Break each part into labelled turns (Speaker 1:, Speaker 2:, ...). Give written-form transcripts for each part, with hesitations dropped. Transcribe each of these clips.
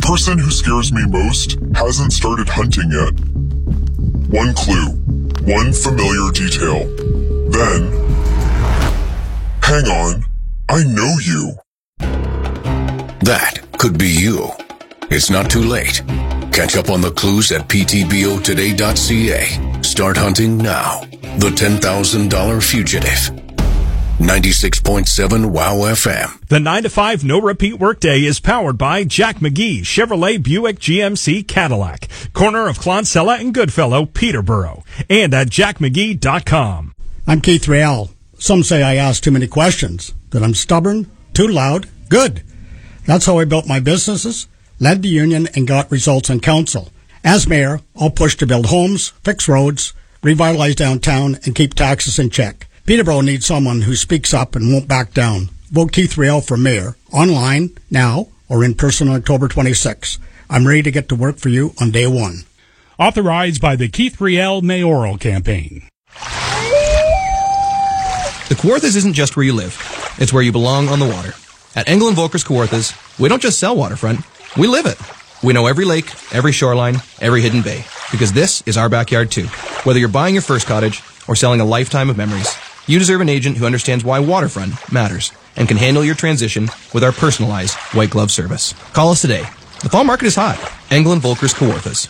Speaker 1: person who scares me most hasn't started hunting yet. One clue, one familiar detail. Then, hang on, I know you.
Speaker 2: That could be you. It's not too late. Catch up on the clues at ptbotoday.ca. Start hunting now. The $10,000 Fugitive. 96.7 WOW FM.
Speaker 3: The 9 to 5 no repeat workday is powered by Jack McGee, Chevrolet Buick GMC Cadillac, corner of Clonsella and Goodfellow, Peterborough, and at jackmcgee.com.
Speaker 4: I'm Keith Riel. Some say I ask too many questions, that I'm stubborn, too loud. Good. That's how I built my businesses, led the union, and got results in council. As mayor, I'll push to build homes, fix roads, revitalize downtown, and keep taxes in check. Peterborough needs someone who speaks up and won't back down. Vote Keith Riel for mayor, online, now, or in person on October 26. I'm ready to get to work for you on day one.
Speaker 5: Authorized by the Keith Riel Mayoral Campaign.
Speaker 6: The Kawarthas isn't just where you live. It's where you belong on the water. At Engel and Volker's Kawarthas, we don't just sell waterfront, we live it. We know every lake, every shoreline, every hidden bay, because this is our backyard too. Whether you're buying your first cottage or selling a lifetime of memories, you deserve an agent who understands why waterfront matters and can handle your transition with our personalized white glove service. Call us today. The fall market is hot. Engel and Volker's Kawarthas,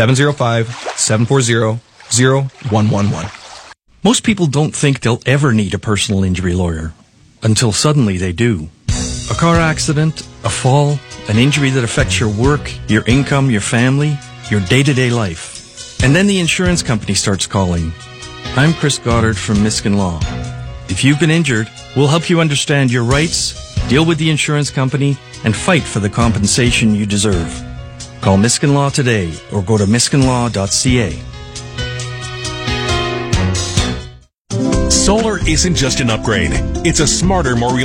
Speaker 6: 705-740-0111.
Speaker 7: Most people don't think they'll ever need a personal injury lawyer until suddenly they do. A car accident, a fall, an injury that affects your work, your income, your family, your day-to-day life. And then the insurance company starts calling. I'm Chris Goddard from Miskin Law. If you've been injured, we'll help you understand your rights, deal with the insurance company, and fight for the compensation you deserve. Call Miskin Law today or go to miskinlaw.ca.
Speaker 8: Solar isn't just an upgrade. It's a smarter, more